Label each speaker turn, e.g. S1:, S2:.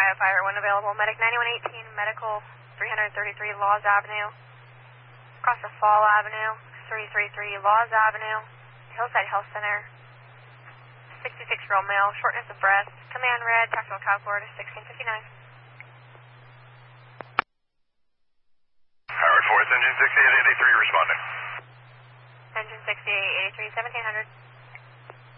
S1: firefighter 1 available. Medic 9118, medical 333 Laws Avenue. Across the Fall Avenue, 333 Laws Avenue. Hillside Health Center. 66-year-old male, shortness of breath. Command red, tactical calculator 1659.
S2: Howard 4th, engine 6883 responding.
S1: Engine 6883, 1700.